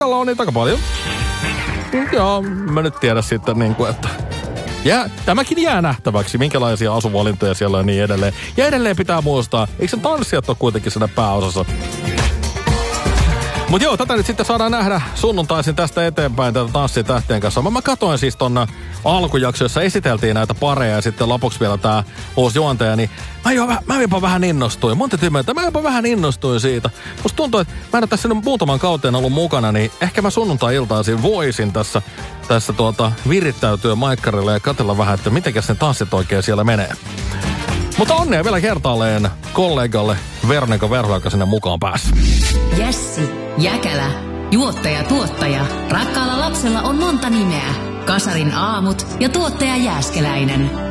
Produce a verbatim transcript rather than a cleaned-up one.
on niitä aika paljon. Joo, mä nyt tiedän sitten niin kuin, että... Ja tämäkin jää nähtäväksi, minkälaisia asuvalintoja siellä on ja niin edelleen. Ja edelleen pitää muistaa, eikö sen tanssijat ole kuitenkin siinä pääosassa? Mutta joo, tätä nyt sitten saadaan nähdä sunnuntaisin tästä eteenpäin tätä tanssitähtien kanssa. Mä, mä katoin siis ton alkujakso, jossa esiteltiin näitä pareja ja sitten lopuksi vielä tää uusi juontaja, niin mä, jo, mä jopa vähän innostuin. Monta tymmentä, mä jopa vähän innostuin siitä. Musta tuntuu, että mä en ole tässä nyt muutaman kauteen ollut mukana, niin ehkä mä sunnuntai-iltaisin voisin tässä, tässä tuota virittäytyä maikkarille ja katsella vähän, että mitenkäs ne tanssit oikein siellä menee. Mutta onnea vielä kertaalleen kollegalle Verneko Verho, joka sinne mukaan pääsi. Jässi, Jäkälä, juottaja, tuottaja. Rakkaalla lapsella on monta nimeä. Kasarin aamut ja tuottaja Jääskeläinen.